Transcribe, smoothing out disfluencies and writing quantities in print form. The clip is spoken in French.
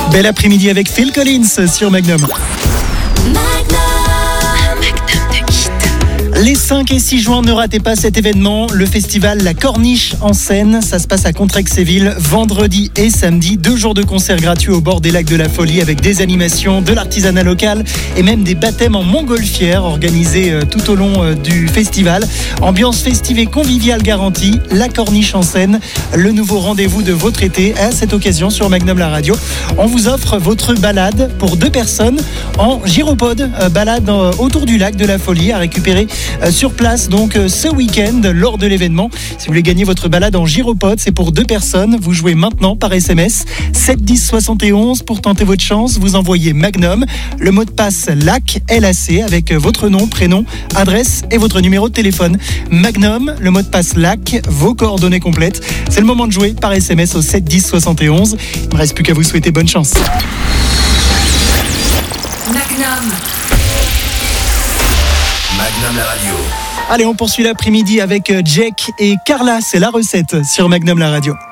Bel après-midi avec Phil Collins sur Magnum. Les 5 et 6 juin, ne ratez pas cet événement, le festival La Corniche en Seine. Ça se passe à Contrexéville, vendredi et samedi. 2 jours de concerts gratuits au bord des lacs de la Folie avec des animations, de l'artisanat local et même des baptêmes en montgolfière organisés tout au long du festival. Ambiance festive et conviviale garantie. La Corniche en Seine, le nouveau rendez-vous de votre été. À cette occasion, sur Magnum la radio, on vous offre votre balade pour 2 personnes en gyropode. Balade autour du lac de la Folie à récupérer sur place donc ce week-end lors de l'événement. Si vous voulez gagner votre balade en gyropode, c'est pour 2 personnes. Vous jouez maintenant par SMS 7 10 71 pour tenter votre chance. Vous envoyez Magnum, le mot de passe LAC, LAC avec votre nom, prénom, adresse et votre numéro de téléphone. Magnum, le mot de passe LAC, vos coordonnées complètes. C'est le moment de jouer par SMS au 7 10 71. Il ne me reste plus qu'à vous souhaiter bonne chance. Magnum la radio. Allez, on poursuit l'après-midi avec Jack et Carla. C'est la recette sur Magnum la radio.